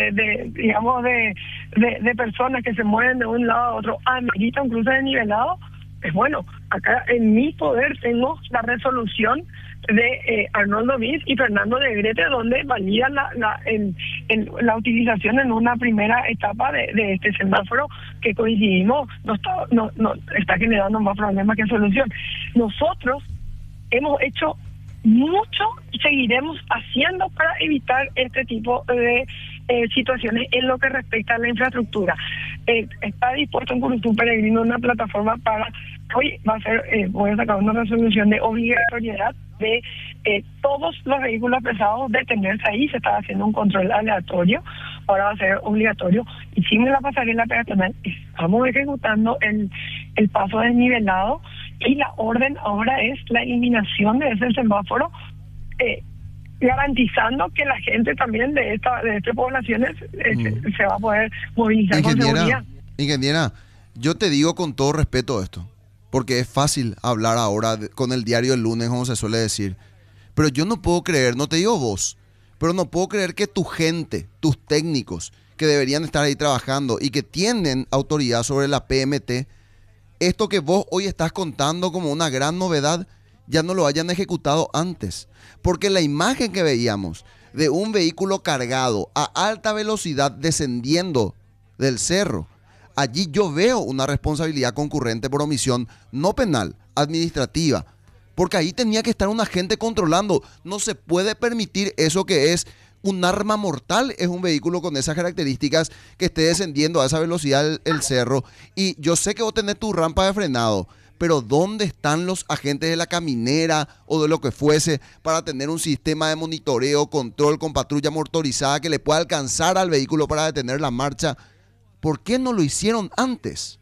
de personas que se mueven de un lado a otro amerita un cruce desnivelado, pues bueno, acá en mi poder tengo la resolución de Arnoldo Viz y Fernando Negrete, donde valida la utilización en una primera etapa de este semáforo que coincidimos, no está generando más problemas que solución. Nosotros hemos hecho mucho y seguiremos haciendo para evitar este tipo de situaciones en lo que respecta a la infraestructura. Está dispuesto en Curuzú Peregrino una plataforma para, hoy va a ser, voy a sacar una resolución de obligatoriedad de todos los vehículos pesados detenerse ahí. Se estaba haciendo un control aleatorio, ahora va a ser obligatorio. Hicimos la pasarela peatonal, estamos ejecutando el paso desnivelado, y la orden ahora es la eliminación de ese semáforo, garantizando que la gente también de estas poblaciones se va a poder movilizar con seguridad. Ingeniera, yo te digo con todo respeto esto, porque es fácil hablar ahora con el diario el lunes, como se suele decir, pero yo no puedo creer, no te digo vos, pero no puedo creer que tu gente, tus técnicos, que deberían estar ahí trabajando y que tienen autoridad sobre la PMT, esto que vos hoy estás contando como una gran novedad, ya no lo hayan ejecutado antes. Porque la imagen que veíamos de un vehículo cargado a alta velocidad descendiendo del cerro, allí yo veo una responsabilidad concurrente por omisión, no penal, administrativa, Porque ahí tenía que estar un agente controlando. No se puede permitir eso que es un arma mortal. Es un vehículo con esas características que esté descendiendo a esa velocidad el cerro. Y yo sé que vos tenés tu rampa de frenado, pero ¿dónde están los agentes de la caminera o de lo que fuese para tener un sistema de monitoreo, control con patrulla motorizada que le pueda alcanzar al vehículo para detener la marcha? ¿Por qué no lo hicieron antes?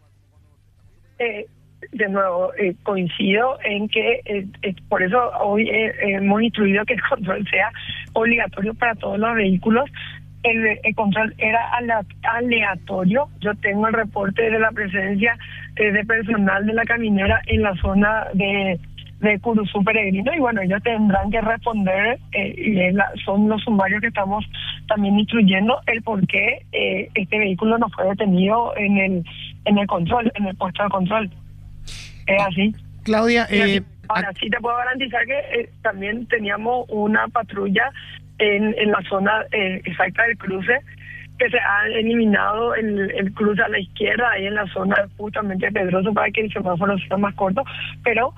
De nuevo, coincido en que por eso hoy hemos instruido que el control sea obligatorio para todos los vehículos. El control era aleatorio. Yo tengo el reporte de la presencia de personal de la caminera en la zona de Curuzú Peregrino, y bueno, ellos tendrán que responder, son los sumarios que estamos también instruyendo el por qué este vehículo no fue detenido en el control, en el puesto de control. Es así. Claudia, ahora sí te puedo garantizar que también teníamos una patrulla en la zona exacta del cruce, que se ha eliminado el cruce a la izquierda, ahí en la zona justamente de Pedroso, para que el semáforo sea más corto, pero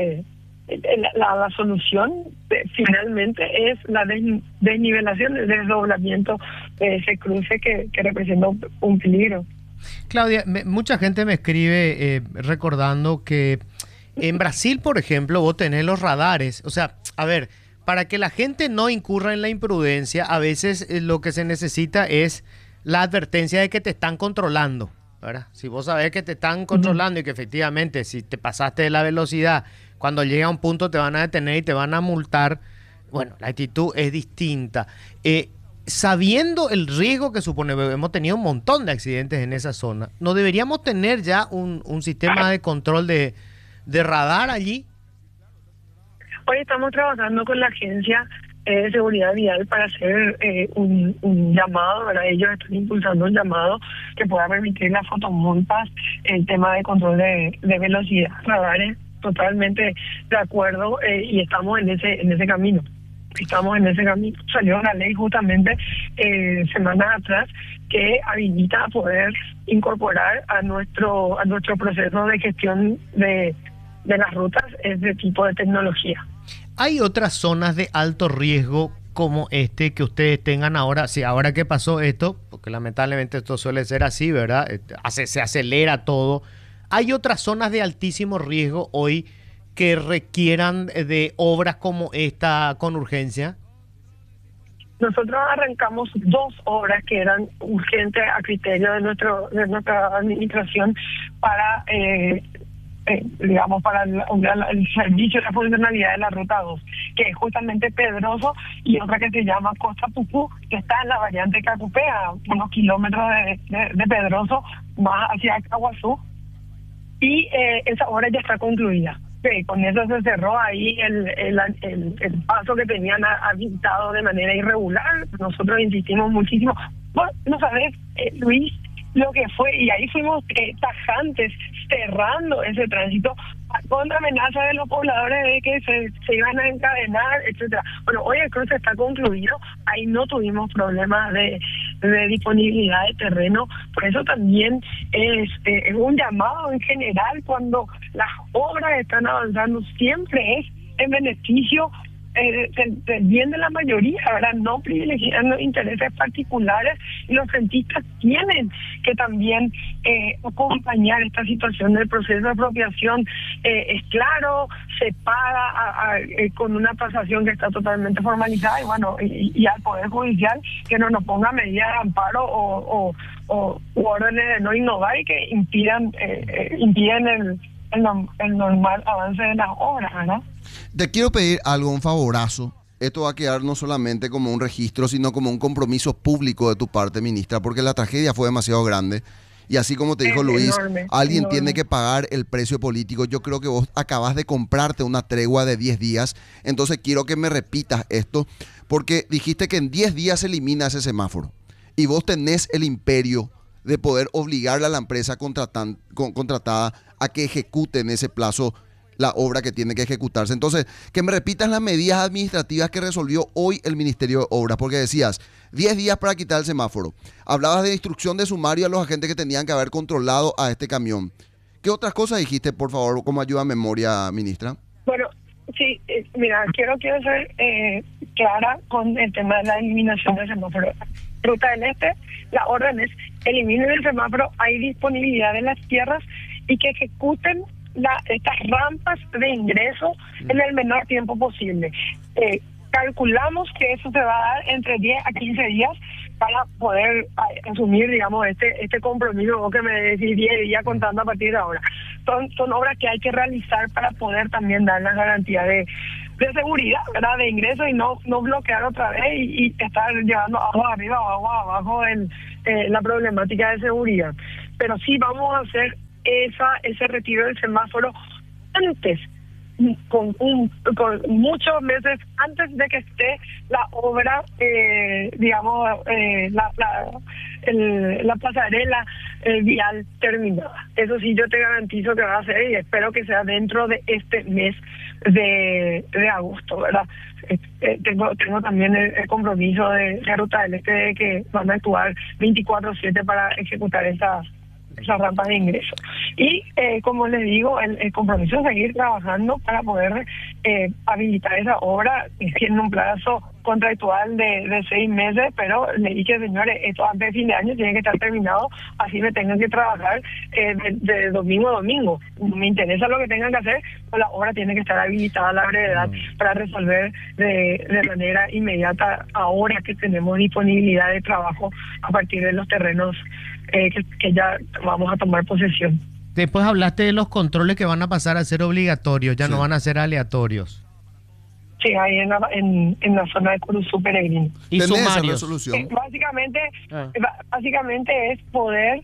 la solución finalmente es la desnivelación, el desdoblamiento de ese cruce que representa un peligro. Claudia, mucha gente me escribe recordando que en Brasil, por ejemplo, vos tenés los radares. O sea, a ver, para que la gente no incurra en la imprudencia, a veces lo que se necesita es la advertencia de que te están controlando, ¿verdad? Si vos sabés que te están controlando y que efectivamente si te pasaste de la velocidad, cuando llega a un punto te van a detener y te van a multar, bueno, la actitud es distinta. Sabiendo el riesgo que supone, hemos tenido un montón de accidentes en esa zona, ¿no deberíamos tener ya un sistema de control de radar allí? Hoy estamos trabajando con la Agencia de Seguridad Vial para hacer un llamado, ¿verdad? Ellos están impulsando un llamado que pueda permitir las fotomultas, el tema de control de velocidad, radares, totalmente de acuerdo, y estamos en ese camino. Salió una ley justamente semanas atrás que habilita a poder incorporar a nuestro proceso de gestión de las rutas ese tipo de tecnología. ¿Hay otras zonas de alto riesgo como que ustedes tengan ahora? Sí, ahora que pasó esto, porque lamentablemente esto suele ser así, ¿verdad? Se acelera todo. ¿Hay otras zonas de altísimo riesgo hoy que requieran de obras como esta con urgencia? Nosotros arrancamos 2 obras que eran urgentes a criterio de nuestra administración para para el servicio de la funcionalidad de la ruta 2, que es justamente Pedroso, y otra que se llama Costa Pucú, que está en la variante Cacupé, a unos kilómetros de Pedroso, más hacia Caguazú, y esa obra ya está concluida. Con eso se cerró ahí el paso que tenían habilitado de manera irregular. Nosotros insistimos muchísimo. Bueno, no sabes, Luis, lo que fue, y ahí fuimos tajantes, cerrando ese tránsito contra amenaza de los pobladores de que se iban a encadenar, etcétera. Bueno, hoy el cruce está concluido, ahí no tuvimos problemas de disponibilidad de terreno, por eso también es un llamado en general cuando las obras están avanzando, siempre es en beneficio del bien de la mayoría, ¿verdad? No privilegiando intereses particulares, y los rentistas tienen que también acompañar esta situación del proceso de apropiación. Es claro, se paga con una tasación que está totalmente formalizada, y bueno, y al Poder Judicial que no nos ponga medidas de amparo o órdenes de no innovar y que impiden el normal avance de las obras, ¿verdad? Te quiero pedir algo, un favorazo. Esto va a quedar no solamente como un registro, sino como un compromiso público de tu parte, ministra, porque la tragedia fue demasiado grande. Y así como te dijo Luis, alguien tiene que pagar el precio político. Yo creo que vos acabas de comprarte una tregua de 10 días. Entonces quiero que me repitas esto, porque dijiste que en 10 días se elimina ese semáforo. Y vos tenés el imperio de poder obligarle a la empresa contratada a que ejecute en ese plazo la obra que tiene que ejecutarse. Entonces, que me repitas las medidas administrativas que resolvió hoy el Ministerio de Obras, porque decías 10 días para quitar el semáforo. Hablabas de instrucción de sumario a los agentes que tenían que haber controlado a este camión. ¿Qué otras cosas dijiste, por favor, como ayuda a memoria, ministra? Bueno, Mira, quiero ser clara con el tema de la eliminación del semáforo. Ruta del Este, la orden es eliminen el semáforo, hay disponibilidad de las tierras y que ejecuten estas rampas de ingreso en el menor tiempo posible. Calculamos que eso se va a dar entre 10 a 15 días para poder asumir, digamos, este compromiso que me decís 10 días contando a partir de ahora. Son obras que hay que realizar para poder también dar la garantía de seguridad, ¿verdad? De ingreso y no bloquear otra vez y estar llevando agua arriba o agua abajo en la problemática de seguridad. Pero sí vamos a hacer ese retiro del semáforo antes, con muchos meses antes de que esté la obra, la pasarela vial terminada. Eso sí, yo te garantizo que va a ser y espero que sea dentro de este mes de agosto, ¿verdad? Tengo también el compromiso de Ruta del Este de que van a actuar 24/7 para ejecutar esas rampas de ingreso. Y como les digo, el compromiso es seguir trabajando para poder habilitar esa obra. Tiene un plazo contractual de 6 meses, pero le dije, señores, esto antes de fin de año tiene que estar terminado, así me tengan que trabajar de domingo a domingo. Me interesa lo que tengan que hacer, pero la obra tiene que estar habilitada a la brevedad para resolver de manera inmediata ahora que tenemos disponibilidad de trabajo a partir de los terrenos que ya vamos a tomar posesión. Después hablaste de los controles que van a pasar a ser obligatorios, ya no van a ser aleatorios. Sí, ahí en la zona de Curuzú Peregrino. ¿Y sumarios? Resolución? Básicamente es poder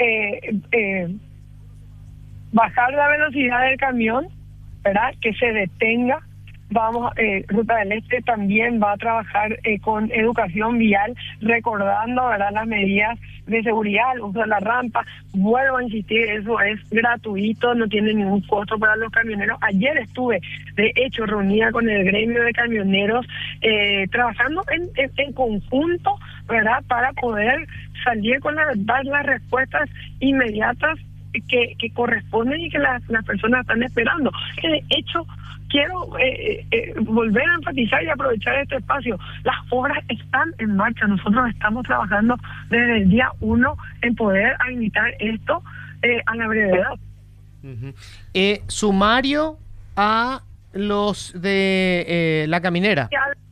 bajar la velocidad del camión, ¿verdad? Que se detenga. Ruta del Este también va a trabajar con educación vial, recordando, ¿verdad?, las medidas de seguridad, el uso de la rampa. Vuelvo a insistir, eso es gratuito, no tiene ningún costo para los camioneros. Ayer estuve, de hecho, reunida con el gremio de camioneros, trabajando en conjunto, ¿verdad?, para poder salir con dar las respuestas inmediatas que corresponden y que las personas están esperando. De hecho, quiero volver a enfatizar y aprovechar este espacio. Las obras están en marcha. Nosotros estamos trabajando desde el día 1 en poder habilitar esto a la brevedad. Sumario a los de la caminera.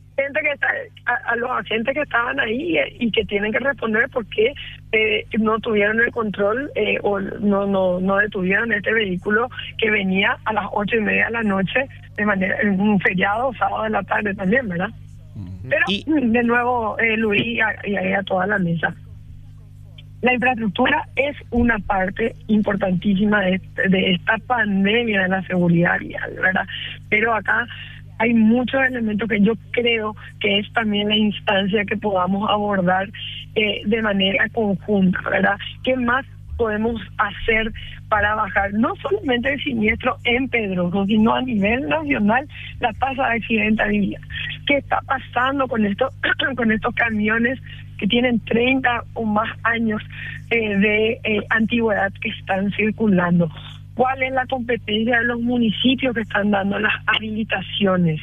A los agentes que estaban ahí y que tienen que responder por qué no tuvieron el control o no detuvieron este vehículo que venía a las 8:30 de la noche de manera en un feriado, sábado de la tarde también, ¿verdad? Pero de nuevo, Luis, y ahí a toda la mesa. La infraestructura es una parte importantísima de esta pandemia de la seguridad vial, ¿verdad? Pero acá hay muchos elementos que yo creo que es también la instancia que podamos abordar de manera conjunta, ¿verdad? ¿Qué más podemos hacer para bajar no solamente el siniestro en Pedroso, sino a nivel nacional la tasa de accidentabilidad? ¿Qué está pasando con estos camiones que tienen 30 o más años de antigüedad que están circulando? ¿Cuál es la competencia de los municipios que están dando las habilitaciones?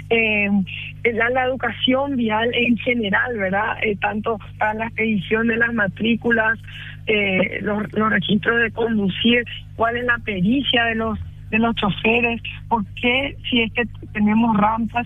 La educación vial en general, ¿verdad? Tanto para la expedición de las matrículas, los registros de conducir, ¿cuál es la pericia de los choferes? ¿Por qué si es que tenemos rampas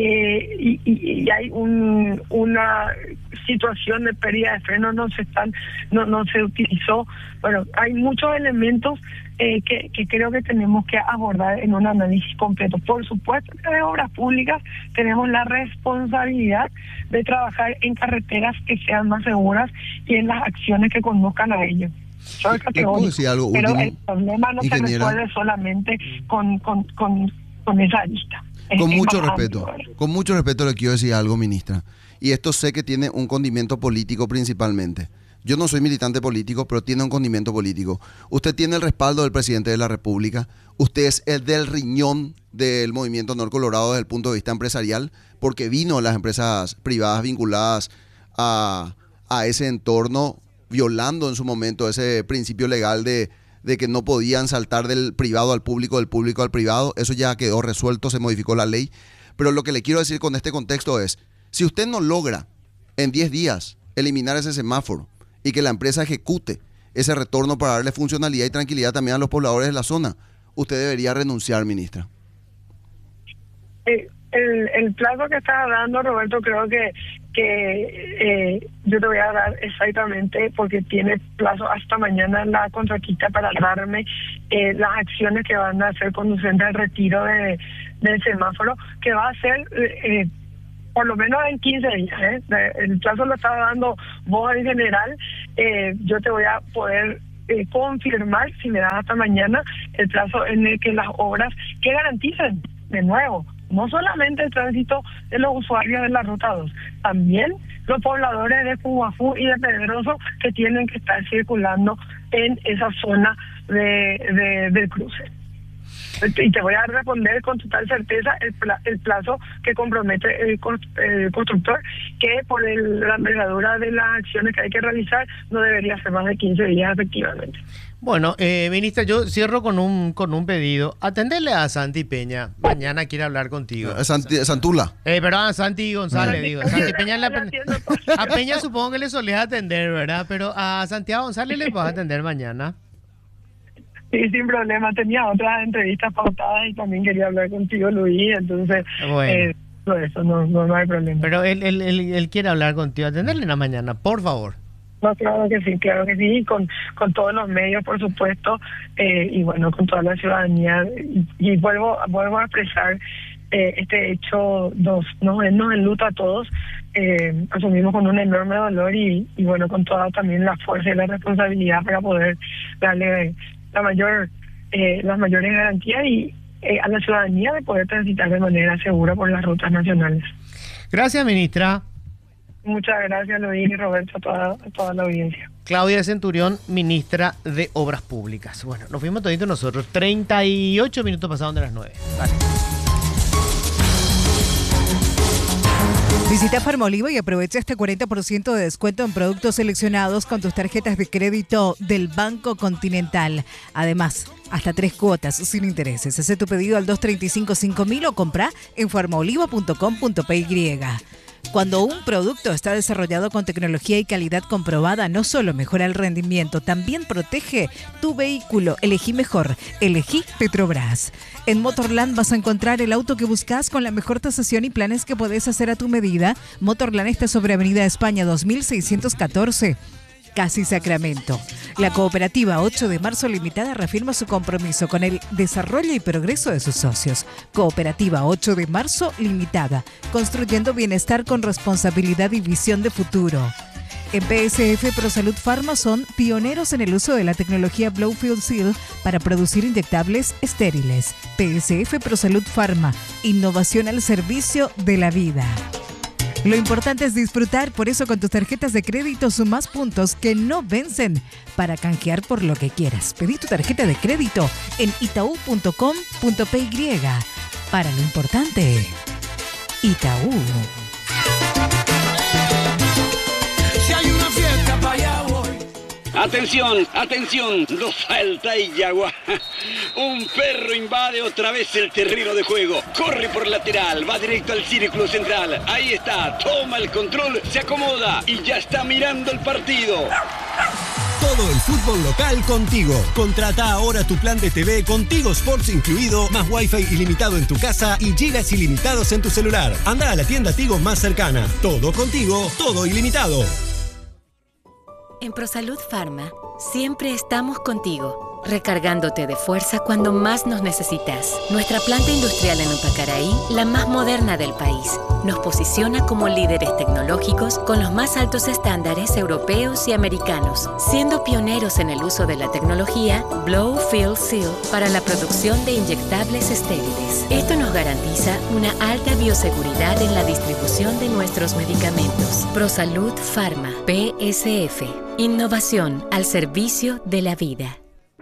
y hay una situación de pérdida de freno no se utilizó? Bueno, hay muchos elementos que creo que tenemos que abordar en un análisis completo. Por supuesto que de obras públicas tenemos la responsabilidad de trabajar en carreteras que sean más seguras y en las acciones que conduzcan a ello. ¿Puedo decir algo pero último, el problema no ingeniera? se resuelve solamente con esa lista. Con mucho respeto le quiero decir algo, ministra. Y esto sé que tiene un condimento político principalmente. Yo no soy militante político, pero tiene un condimento político. Usted tiene el respaldo del presidente de la República. Usted es el del riñón del movimiento Honor Colorado desde el punto de vista empresarial, porque vino las empresas privadas vinculadas a ese entorno, violando en su momento ese principio legal de de que no podían saltar del privado al público, del público al privado. Eso ya quedó resuelto, se modificó la ley. Pero lo que le quiero decir con este contexto es, si usted no logra en 10 días eliminar ese semáforo y que la empresa ejecute ese retorno para darle funcionalidad y tranquilidad también a los pobladores de la zona, usted debería renunciar, ministra. El plazo que estás dando, Roberto, creo que yo te voy a dar exactamente, porque tiene plazo hasta mañana la contraquista para darme las acciones que van a ser conducentes al retiro del semáforo, que va a ser por lo menos en 15 días. El plazo lo estás dando vos en general. Yo te voy a poder confirmar, si me das hasta mañana, el plazo en el que las obras que garanticen, de nuevo, no solamente el tránsito de los usuarios de la Ruta 2, también los pobladores de Fuguafú y de Pedroso que tienen que estar circulando en esa zona del cruce. Y te voy a responder con total certeza el plazo que compromete el constructor, que por la envergadura de las acciones que hay que realizar no debería ser más de 15 días efectivamente. Bueno, ministra, yo cierro con un pedido. Atenderle a Santi Peña. Mañana quiere hablar contigo. Santula. Perdón, Santi González, digo. Santi Peña a Peña supongo que le solía atender, ¿verdad? Pero a Santiago González le vas a atender mañana. Sí, sin problema. Tenía otras entrevistas pautadas y también quería hablar contigo, Luis. Entonces, bueno. Eso no hay problema. Pero él quiere hablar contigo. Atenderle en la mañana, por favor. No, claro que sí, con todos los medios, por supuesto, y bueno, con toda la ciudadanía. Y vuelvo a expresar este hecho, nos enluta a todos, asumimos con un enorme dolor y bueno, con toda también la fuerza y la responsabilidad para poder darle las mayores garantías y a la ciudadanía de poder transitar de manera segura por las rutas nacionales. Gracias, ministra. Muchas gracias, Luis y Roberto, a toda la audiencia. Claudia Centurión, ministra de Obras Públicas. Bueno, nos fuimos toditos nosotros. 38 minutos pasaron de las 9. Vale. Visita Farmoliva y aprovecha este 40% de descuento en productos seleccionados con tus tarjetas de crédito del Banco Continental. Además, hasta 3 cuotas sin intereses. Haz tu pedido al 235-5000 o compra en farmoliva.com.py. Cuando un producto está desarrollado con tecnología y calidad comprobada, no solo mejora el rendimiento, también protege tu vehículo. Elegí mejor, elegí Petrobras. En Motorland vas a encontrar el auto que buscas con la mejor tasación y planes que podés hacer a tu medida. Motorland está sobre Avenida España 2614. Casi Sacramento. La cooperativa 8 de marzo Limitada reafirma su compromiso con el desarrollo y progreso de sus socios. Cooperativa 8 de marzo Limitada, construyendo bienestar con responsabilidad y visión de futuro. En PSF ProSalud Pharma son pioneros en el uso de la tecnología Blow-Fill Seal para producir inyectables estériles. PSF ProSalud Pharma, innovación al servicio de la vida. Lo importante es disfrutar, por eso con tus tarjetas de crédito sumás puntos que no vencen para canjear por lo que quieras. Pedí tu tarjeta de crédito en itau.com.py. Para lo importante, Itaú. Si hay una fiesta para allá voy. Atención, atención, no falta y yagua. Un perro invade otra vez el terreno de juego. Corre por lateral, va directo al círculo central. Ahí está, toma el control, se acomoda y ya está mirando el partido. Todo el fútbol local contigo. Contrata ahora tu plan de TV con Tigo Sports incluido, más Wi-Fi ilimitado en tu casa y gigas ilimitados en tu celular. Anda a la tienda Tigo más cercana. Todo contigo, todo ilimitado. En ProSalud Pharma, siempre estamos contigo, recargándote de fuerza cuando más nos necesitas. Nuestra planta industrial en Upacaraí, la más moderna del país, nos posiciona como líderes tecnológicos con los más altos estándares europeos y americanos, siendo pioneros en el uso de la tecnología Blow-Fill Seal para la producción de inyectables estériles. Esto nos garantiza una alta bioseguridad en la distribución de nuestros medicamentos. ProSalud Pharma, PSF. Innovación al servicio de la vida.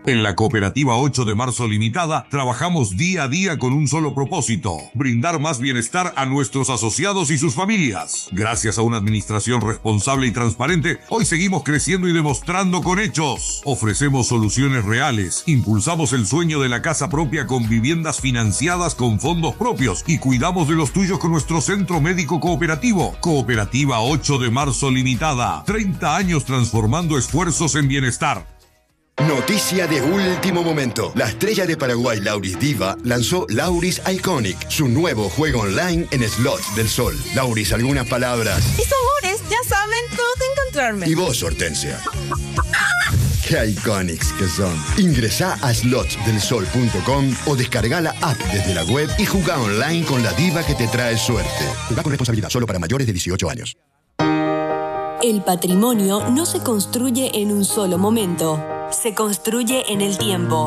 En la Cooperativa 8 de Marzo Limitada trabajamos día a día con un solo propósito: brindar más bienestar a nuestros asociados y sus familias. Gracias a una administración responsable y transparente, hoy seguimos creciendo y demostrando con hechos. Ofrecemos soluciones reales, impulsamos el sueño de la casa propia con viviendas financiadas con fondos propios y cuidamos de los tuyos con nuestro centro médico cooperativo. Cooperativa 8 de Marzo Limitada, 30 años transformando esfuerzos en bienestar. Noticia de último momento. La estrella de Paraguay, Lauris Diva, lanzó Lauris Iconic, su nuevo juego online en Slots del Sol. Lauris, algunas palabras. Mis amores, ya saben dónde encontrarme. Y vos, Hortensia. ¡Qué iconics que son! Ingresá a slotsdelsol.com o descarga la app desde la web y jugá online con la diva que te trae suerte. Jugá con responsabilidad, solo para mayores de 18 años. El patrimonio no se construye en un solo momento, se construye en el tiempo.